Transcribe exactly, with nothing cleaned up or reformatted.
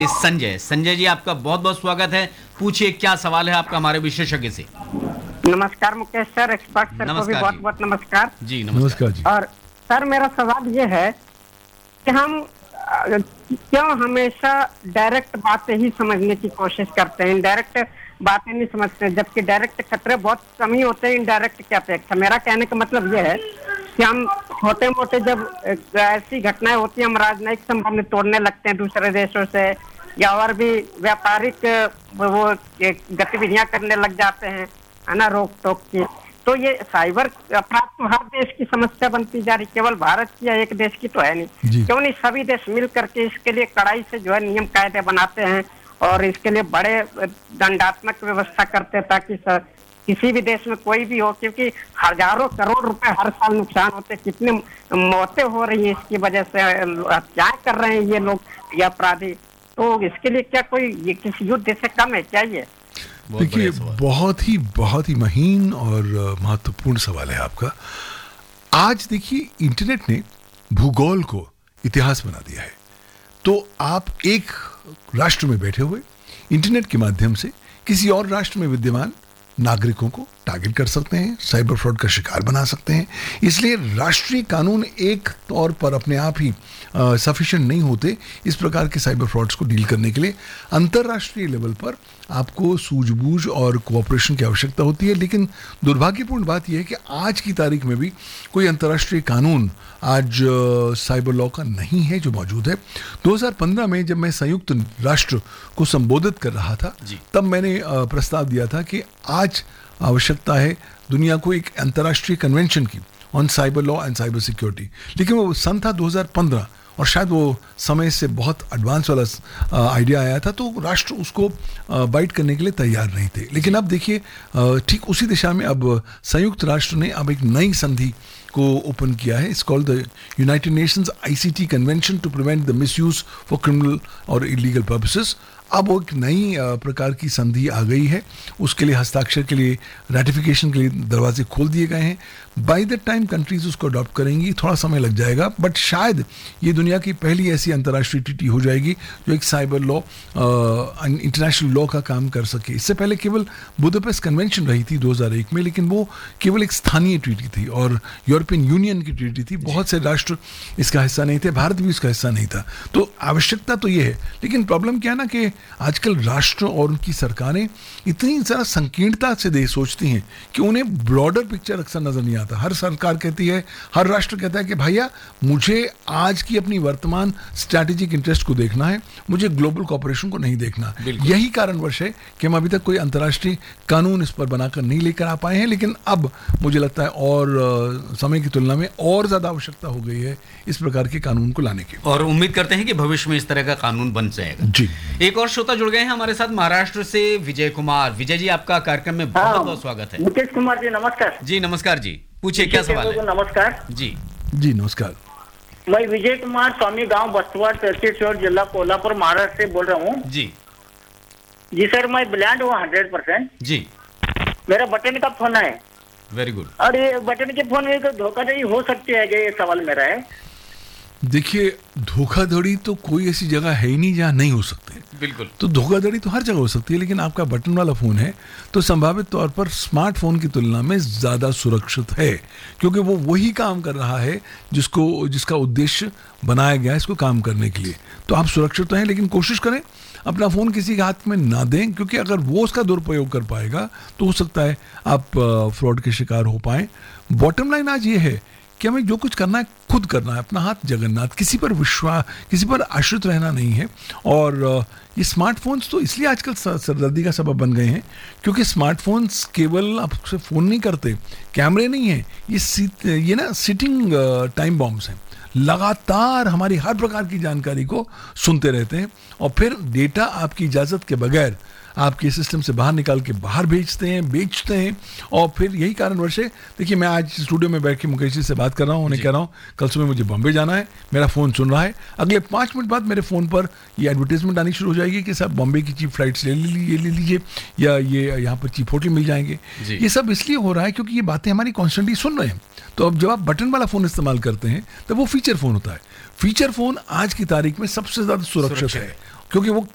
कि संजय। संजय जी, आपका बहुत बहुत स्वागत है। पूछिए, क्या सवाल है आपका हमारे विशेषज्ञ से। नमस्कार मुकेश सर, एक्सपर्ट सर को भी बहुत बहुत नमस्कार जी। नमस्कार जी। और सर, मेरा सवाल ये है कि हम क्यों हमेशा डायरेक्ट बातें ही समझने की कोशिश करते हैं, इनडायरेक्ट बातें नहीं समझते, जबकि डायरेक्ट खतरे बहुत कम ही होते हैं इनडायरेक्ट की अपेक्षा। मेरा कहने का मतलब ये है कि हम छोटे मोटे जब ऐसी घटनाएं होती हैं, हम राजनयिक संबंध तोड़ने लगते हैं दूसरे देशों से, या और भी व्यापारिक वो गतिविधियां करने लग जाते हैं, है ना, रोक टोक की। तो ये साइबर अपराध तो हर देश की समस्या बनती जा रही, केवल भारत की या एक देश की तो है नहीं। क्यों नहीं सभी देश मिल करके इसके लिए कड़ाई से जो है नियम कायदे बनाते हैं और इसके लिए बड़े दंडात्मक व्यवस्था करते हैं, ताकि किसी भी देश में कोई भी हो, क्योंकि हजारों करोड़ रुपए हर साल नुकसान होते, कितनी मौतें हो रही है इसकी वजह से, हत्याएं कर रहे हैं ये लोग, ये अपराधी। तो इसके लिए क्या कोई ये किसी युद्ध से कम है क्या? ये देखिए, बहुत ही बहुत ही महीन और महत्वपूर्ण सवाल है आपका। आज देखिए, इंटरनेट ने भूगोल को इतिहास बना दिया है। तो आप एक राष्ट्र में बैठे हुए इंटरनेट के माध्यम से किसी और राष्ट्र में विद्यमान नागरिकों को टारगेट कर सकते हैं, साइबर फ्रॉड का शिकार बना सकते हैं। इसलिए राष्ट्रीय कानून एक तौर पर अपने आप ही सफिशिएंट नहीं होते इस प्रकार के साइबर फ्रॉड्स को डील करने के लिए। अंतर्राष्ट्रीय लेवल पर आपको सूझबूझ और कोऑपरेशन की आवश्यकता होती है। लेकिन दुर्भाग्यपूर्ण बात यह है कि आज की तारीख में भी कोई अंतर्राष्ट्रीय कानून आज साइबर लॉ का नहीं है जो मौजूद है। दो हज़ार पंद्रह में जब मैं संयुक्त राष्ट्र को संबोधित कर रहा था, तब मैंने प्रस्ताव दिया था कि आज आवश्यकता है दुनिया को एक अंतर्राष्ट्रीय कन्वेंशन की on cyber law and cyber security. लेकिन वो सन था दो हज़ार पंद्रह और शायद वो समय से बहुत एडवांस वाला आइडिया आया था, तो राष्ट्र उसको बाइट करने के लिए तैयार नहीं थे। लेकिन अब देखिए, ठीक उसी दिशा में अब संयुक्त राष्ट्र ने अब एक नई संधि को ओपन किया है। It's called the United Nations ICT convention to prevent the misuse for criminal और इलीगल पर्पसेस। अब वो एक नई प्रकार की संधि आ गई है, उसके लिए हस्ताक्षर के लिए, रैटिफिकेशन के लिए दरवाजे खोल दिए गए हैं। बाय द टाइम कंट्रीज उसको अडॉप्ट करेंगी, थोड़ा समय लग जाएगा, बट शायद ये दुनिया की पहली ऐसी अंतर्राष्ट्रीय टीटी हो जाएगी जो एक साइबर लॉ, इंटरनेशनल लॉ का काम कर सके। इससे पहले केवल बुदापेस्ट कन्वेंशन रही थी दो हज़ार एक में, लेकिन वो केवल एक स्थानीय ट्रीटी थी और यूरोपियन यूनियन की ट्रीटी थी। बहुत से राष्ट्र इसका हिस्सा नहीं थे, भारत भी इसका हिस्सा नहीं था। तो आवश्यकता तो ये है, लेकिन प्रॉब्लम क्या है ना कि आजकल राष्ट्र और उनकी सरकारें इतनी ज़रा संकीर्णता से दे सोचती हैं कि उन्हें ब्रॉडर पिक्चर अक्सर नजर नहीं आता। हर सरकार कहती है, हर राष्ट्र कहता है कि भैया मुझे आज की अपनी वर्तमान स्ट्रैटेजिक इंटरेस्ट को देखना है, मुझे ग्लोबल कॉर्पोरेशन को नहीं देखना। यही कारणवश है कि हम अभी तक कोई अंतर्राष्ट्रीय कानून इस पर बनाकर नहीं लेकर आ पाए हैं। लेकिन अब मुझे लगता है और समय की तुलना में और ज्यादा आवश्यकता हो गई है इस प्रकार के कानून को लाने की, और उम्मीद करते हैं कि भविष्य में इस तरह का कानून बन जाएगा। जी। एक और श्रोता जुड़ गए हैं हमारे साथ महाराष्ट्र से, विजय कुमार। विजय जी, आपका कार्यक्रम में बहुत हाँ, बहुत स्वागत है। मुकेश कुमार जी नमस्कार। जी नमस्कार जी, पूछिए क्या सवाल है। नमस्कार जी। जी नमस्कार। मैं विजय कुमार, स्वामी गांव बस्तवाड़, तहसील जिला कोल्हापुर, महाराष्ट्र से बोल रहा हूँ। जी जी सर, मैं ब्लैंड हूँ हंड्रेड परसेंट। जी। मेरा बटन का फोन है। Very good. और ये बटन के फोन में तो धोखाधड़ी हो सकती है, ये सवाल मेरा है। देखिए, धोखाधड़ी तो कोई ऐसी जगह है ही नहीं जहां नहीं हो सकती। बिल्कुल। तो धोखाधड़ी तो हर जगह हो सकती है, लेकिन आपका बटन वाला फोन है तो संभावित तौर पर स्मार्टफोन की तुलना में ज्यादा सुरक्षित है, क्योंकि वो वही काम कर रहा है जिसको जिसका उद्देश्य बनाया गया है इसको काम करने के लिए। तो आप सुरक्षित तो हैं, लेकिन कोशिश करें अपना फोन किसी के हाथ में ना दें, क्योंकि अगर वो उसका दुरुपयोग कर पाएगा तो हो सकता है आप फ्रॉड के शिकार हो पाए। बॉटम लाइन आज ये है कि हमें जो कुछ करना है खुद करना है, अपना हाथ जगन्नाथ, किसी पर विश्वास, किसी पर आश्रित रहना नहीं है। और ये स्मार्टफोन्स तो इसलिए आजकल सरदर्दी का सबब बन गए हैं क्योंकि स्मार्टफोन्स केवल आपसे फ़ोन नहीं करते, कैमरे नहीं हैं, ये ये ना सिटिंग टाइम बॉम्ब्स हैं। लगातार हमारी हर प्रकार की जानकारी को सुनते रहते हैं और फिर डेटा आपकी इजाज़त के बगैर आपके सिस्टम से बाहर निकाल के बाहर भेजते हैं, बेचते हैं। और फिर यही कारणवश है, देखिए मैं आज स्टूडियो में बैठ के मुकेश जी से बात कर रहा हूँ, उन्हें कह रहा हूँ कल सुबह मुझे बॉम्बे जाना है, मेरा फ़ोन सुन रहा है, अगले पाँच मिनट बाद मेरे फ़ोन पर ये एडवर्टीजमेंट आनी शुरू हो जाएगी कि साहब बॉम्बे की चीप फ्लाइट्स ले लीजिए ले लीजिए या ये यहाँ पर चीप होटल मिल जाएंगे। ये सब इसलिए हो रहा है क्योंकि ये बातें हमारी कॉन्स्टेंटली सुन रहे हैं। तो अब जब आप बटन वाला फ़ोन इस्तेमाल करते हैं तब वो फीचर फ़ोन होता है। फीचर फ़ोन आज की तारीख में सबसे ज़्यादा सुरक्षित है क्योंकि वो